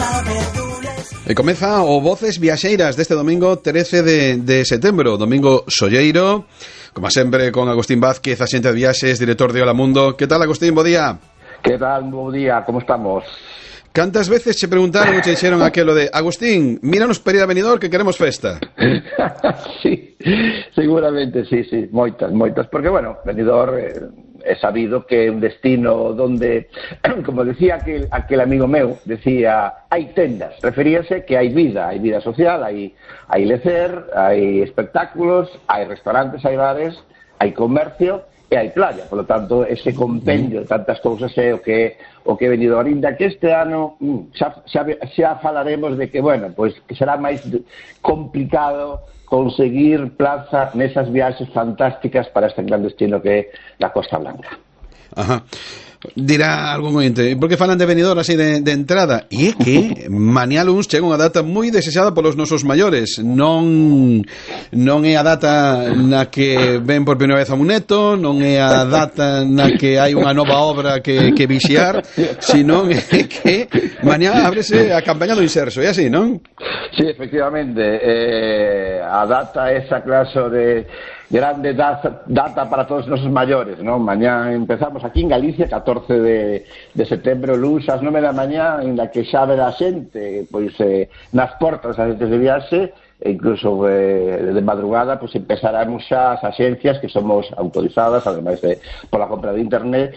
E comeza o Voces Viaxeiras deste domingo 13 de setembro, domingo solleiro, como sempre con Agustín Vázquez, axente de viaxes, director de Hola Mundo. Que tal, Agustín? Bo día. Que tal, bo día, como estamos? Cantas veces che preguntaron ou che dixeron aquelo de Agustín, míranos para ir a Benidorm que queremos festa? Sí, seguramente, sí, moitas, porque, bueno, Benidorm é sabido que é un destino donde, como decía aquel amigo meu, decía, hai tendas, referíase que hai vida social, hai lecer, hai espectáculos, hai restaurantes, hai bares, hai comercio e hai playa, por lo tanto, ese compendio de tantas cousas é o que é Benidorm, ainda que este ano xa falaremos de que, bueno, pois que será máis complicado conseguir plaza nesas viaxes fantásticas para este gran destino que é a Costa Blanca. Ajá. Dirá algún ointe, por que falan de Benidorm así de entrada? E é que mañá luns chega unha data moi desexada polos nosos maiores. Non é a data na que ven por primeira vez a un neto, non é a data na que hai unha nova obra que vixiar, sino é que mañá ábrese a campaña do Inserso, é así, non? Sí, efectivamente, a data esa clase de grande data para todos os nosos maiores, non? Mañá empezamos aquí en Galicia, 14 de setembro, luns ás 9 da mañá, en la que xa verá xente, pois nas portas das agentes de viaxe, e incluso de madrugada, pois empezaremos xa as axencias que somos autorizadas, ademais de pola compra de internet,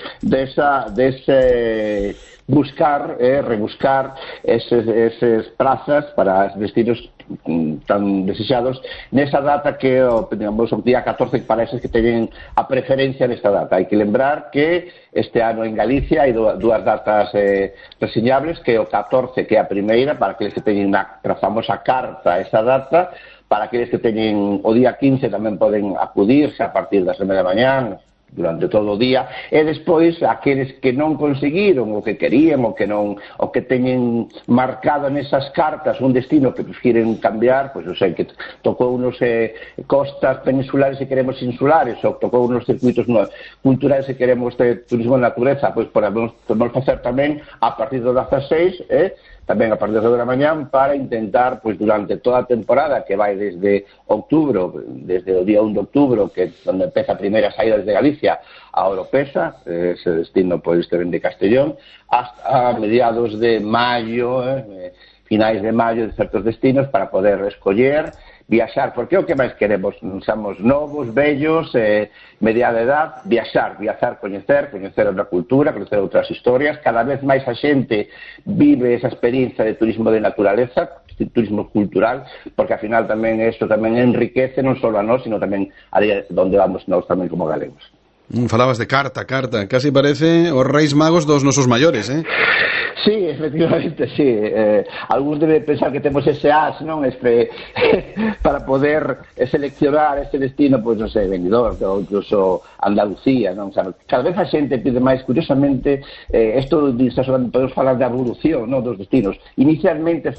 dese buscar, rebuscar eses prazas para os destinos tan desexados nesa data que digamos, o día 14 para eses que teñen a preferencia nesta data. Hai que lembrar que este ano en Galicia hai dúas datas reseñables, que é o 14, que é a primeira, para aqueles que teñen a famosa carta esa data, para aqueles que teñen o día 15 tamén poden acudirse a partir das 9 da mañá durante todo o día, e despois aqueles que non conseguiron o que querían o que teñen marcado nesas cartas un destino que prefiren cambiar, pois eu sei que tocou unos costas peninsulares e queremos insulares, ou tocou unos circuitos culturales e queremos turismo de natureza, pois podemos facer tamén a partir do 16, tamén a partir das 9 da mañán, para intentar, pois durante toda a temporada, que vai desde outubro, desde o día 1 de outubro, que é onde empeza a primeira saída desde Galicia a Oropesa, ese destino pois que ven de Castellón, hasta mediados de maio, finais de maio, de certos destinos, para poder escoller, viaxar, porque é o que máis queremos, somos novos, vellos, mediada edad, viaxar, coñecer outra cultura, coñecer outras historias. Cada vez máis a xente vive esa experiencia de turismo de naturaleza, turismo cultural, porque ao final tamén isto tamén enriquece non só a nós, sino tamén a onde vamos nós tamén como galegos. Falabas de carta, casi parece os Reis Magos dos nosos maiores, Sí, efectivamente, sí. Algúns deben pensar que temos ese as, non? Para poder seleccionar ese destino, pois, non sei, Benidorm, ou incluso Andalucía, non? Cada vez a xente pide máis, curiosamente, isto podemos falar da evolución, non, dos destinos. Inicialmente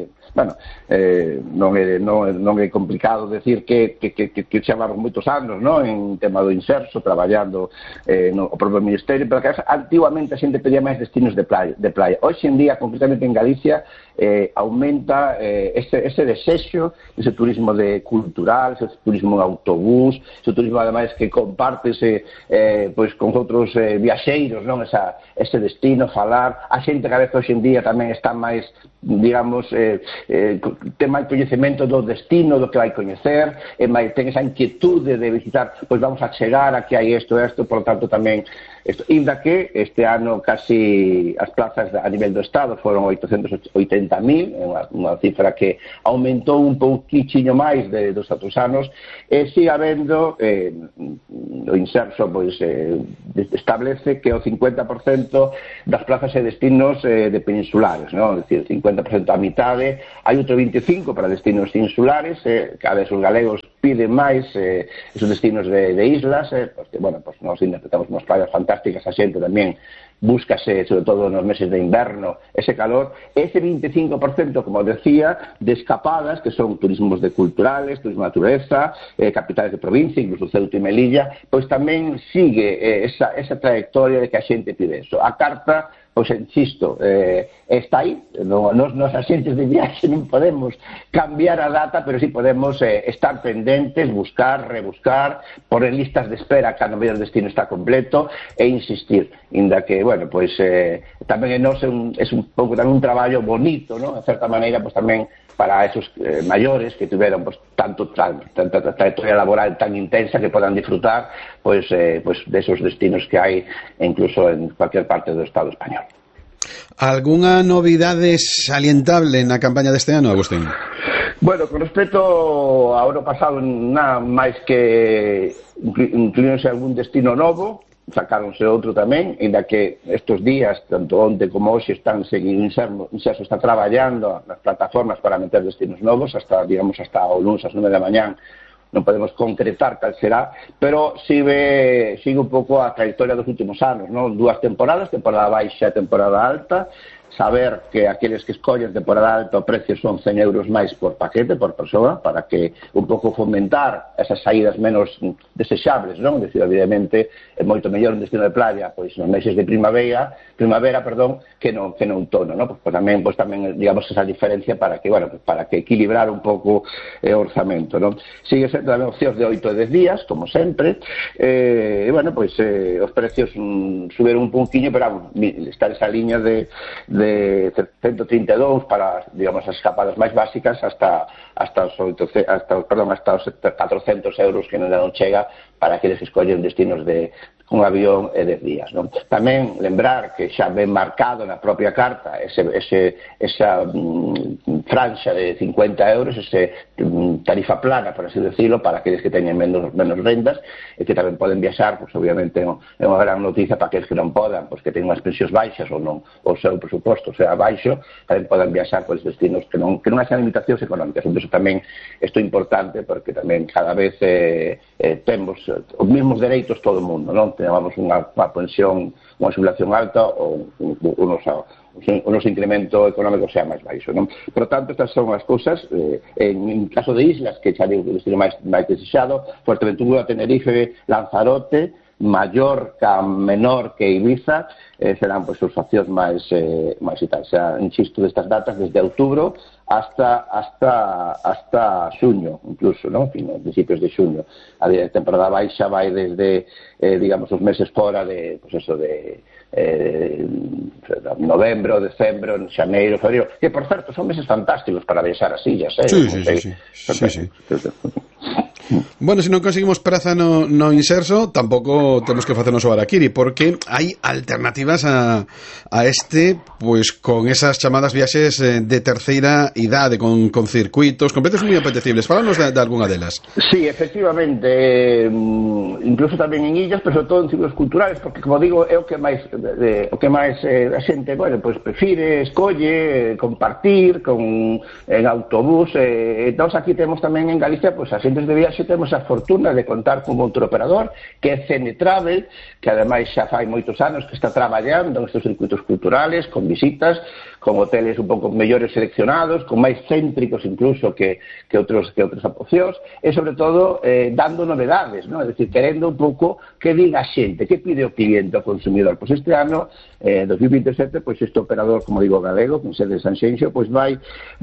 non é complicado decir que chamaron moitos anos, non? En tema do Inserso, traballando no propio Ministerio, pero que antiguamente a xente pedía máis destinos de playa. Hoxe en día, concretamente en Galicia, aumenta ese desexo, ese turismo cultural, ese turismo de autobús, ese turismo ademais que compártese pois con outros viaxeiros, non? Ese destino, falar. A xente cada vez hoxe en día tamén está máis, digamos, ten máis coñecemento do destino, do que vai coñecer, ten esa inquietude de visitar, pois vamos a chegar, aquí hai isto, por lo tanto tamén Inda que este ano casi as plazas a nivel do Estado foron 880.000, unha cifra que aumentou un pouquiño máis dos outros anos, e sigue habendo o Inserso pois establece que o 50% das plazas e destinos de peninsulares, non? É dicir, 50% a mitade, hai outro 25% para destinos insulares, cada vez os galegos piden máis esos destinos de islas, porque, bueno, pues nós interpretamos unhas playas fantásticas, a xente tamén búscase, sobre todo nos meses de inverno, ese calor. Ese 25%, como decía, de escapadas, que son turismos de culturales, turismo de natureza, capitales de provincia, incluso Ceuta e Melilla, pois tamén sigue esa trayectoria de que a xente pide eso. A carta pois insisto, está aí, nos axentes de viaxe non podemos cambiar a data, pero sí podemos estar pendentes, buscar, rebuscar, poner listas de espera cando o mellor destino está completo e insistir, inda que, bueno, pois tamén é un pouco tamén un traballo bonito, ¿no? En certa maneira, pois tamén para esos maiores que tiveron pues, tanta trayectoria laboral tan intensa que podan disfrutar pues de esos destinos que hai incluso en cualquier parte do Estado español. ¿Alguna novidade salientable na campaña deste ano, Agustín? Bueno, con respecto ao ano pasado, nada máis que incluíronse algún destino novo, sacáronse outro tamén, ainda que estes días, tanto onte como hoxe, están seguindo Inserso está traballando nas plataformas para meter destinos novos, hasta o lunes ás 9 da mañán non podemos concretar cal será, pero sigue un pouco a trayectoria dos últimos anos, non? 2 temporadas, temporada baixa e temporada alta, saber que aqueles que escollen temporada alta o precio son 100 euros máis por paquete, por persoa, para que un pouco fomentar esas saídas menos desexables, non? Decir, evidentemente, é moito mellor un destino de playa, pois nos meses de primavera, que no outono, non? Pois tamén, digamos, esa diferencia para que, bueno, para que equilibrar un pouco o orzamento, non? Sigue sendo tamén opcións de 8 e 10 días, como sempre, e, bueno, pois os precios suberon un pouquinho, pero está esa liña de 132 para, digamos, as escapadas máis básicas hasta os 400 euros que non chega para aqueles que escollen destinos con avión e 10 días, non? Tamén lembrar que xa ven marcado na propia carta esa franxa de 50 euros, tarifa plana, por así decirlo, para aqueles que teñen menos rendas e que tamén poden viaxar, pois obviamente é unha gran noticia para aqueles que non podan, pois que teñen unhas pensións baixas ou non, o seu presuposto sea baixo, tamén poden viaxar por destinos que non haxan limitacións económicas. Entón, tamén isto é importante porque tamén cada vez temos os mesmos dereitos todo o mundo, non? Tenemos unha pensión, unha jubilación alta ou o noso incremento económico sea máis baixo, non? Por tanto, estas son as cousas. En caso de islas, que xa digo que o destino máis desexado, Fuerteventura, Tenerife, Lanzarote, Mallorca, menor que Ibiza, serán pois os opcións máis e tal. Xa insisto destas datas desde outubro hasta xuño, incluso, ¿no? En principios de xuño. A temporada baixa vai desde, digamos, os meses fora de, pues eso, de novembro, decembro, xaneiro, febrero, que por certo son meses fantásticos para viaxar as illas, Sí. Bueno, se non conseguimos praza no Inserso, tampouco temos que facernos o harakiri, porque hai alternativas a este, pues con esas chamadas viaxes de terceira idade, con circuitos, con precios moi apetecibles. Fálanos de algunha delas. Sí, efectivamente, incluso tamén en illas, pero sobre todo en ciclos culturales, porque, como digo, é o que máis a xente, bueno, pues prefire, escolle, compartir en autobús. Entón, aquí temos tamén en Galicia, pues a xentes de viaxe temos a fortuna de contar con un operador que é CN Travel, que ademais xa fai moitos anos que está traballando nestes circuitos culturales, con visitas, con hoteles un pouco mellores seleccionados, con máis céntricos incluso que outras opcións, e sobre todo dando novedades, ¿no? É dicir, querendo un pouco que diga a xente, que pide o cliente, o consumidor. Pois este ano, 2027, pois este operador, como digo, galego, con sede de Sanxenxo, pois vai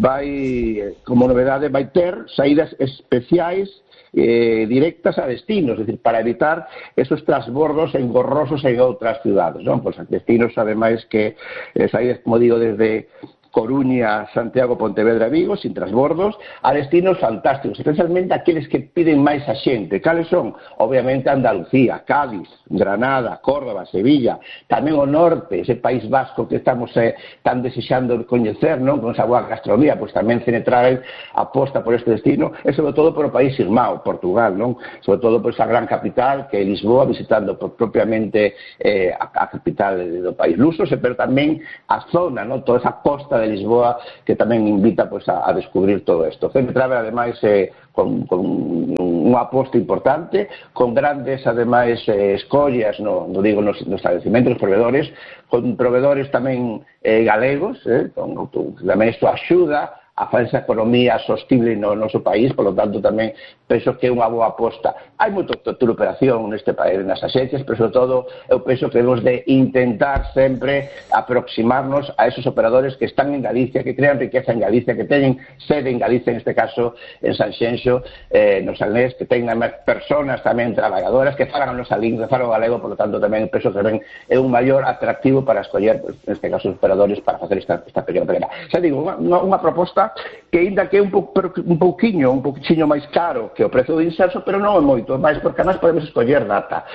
como novedade, vai ter saídas especiais directas a destinos, es decir, para evitar esos transbordos engorrosos en outras ciudades, non? Pois destinos, ademais, que saídas, como digo, desde Coruña, Santiago, Pontevedra, Vigo, sin transbordos, a destinos fantásticos, especialmente aqueles que piden máis a xente. Cales son? Obviamente Andalucía, Cádiz, Granada, Córdoba, Sevilla, tamén o norte, ese País Vasco que estamos tan desexando coñecer, non? Con esa boa gastronomía, pois tamén Cenetravel aposta por este destino, e sobre todo por o país irmão, Portugal, non? Sobre todo por esa gran capital que é Lisboa, visitando propiamente a capital do país luso, pero tamén a zona, non? Toda esa costa de Lisboa que tamén invita pues, a descubrir todo isto. Cenetravel, ademais, con unha aposta importante, con grandes, ademais, escollas, nos estabelecimentos, proveedores, con proveedores tamén galegos, tamén isto axuda a esa economía sostible no noso país, polo tanto tamén penso que é unha boa aposta. Hai moita operación neste país, nas axencias, pero sobre todo eu penso que debemos de intentar sempre aproximarnos a esos operadores que están en Galicia, que crean riqueza en Galicia, que teñen sede en Galicia, en este caso en Sanxenxo, no Salnés, que teñen personas tamén traballadoras que falan a nosa lingua, falan o galego, por lo tanto tamén penso que é un maior atractivo para escoller, neste caso, os operadores para facer esta pequena pequena. Xa digo, unha proposta que ainda que é un pouquiño máis caro que o prezo do inserso, pero non é moito, máis porque además podemos escoller data.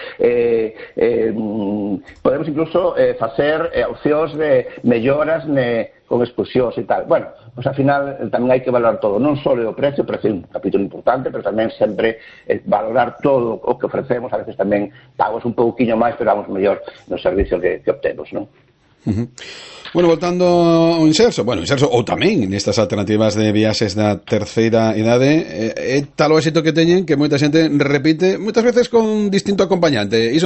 Podemos incluso facer opcións de melloras con exclusións e tal. Bueno, pois ao final tamén hai que valorar todo, non só o precio é un capítulo importante, pero tamén sempre valorar todo o que ofrecemos, a veces tamén pagamos un pouquiño máis, pero vamos mellor no servicio que obtemos, non? Bueno, voltando ao inserso, ou tamén nestas alternativas de viaxes da terceira idade, é tal o éxito que teñen que moita xente repite, moitas veces con distinto acompañante. Iso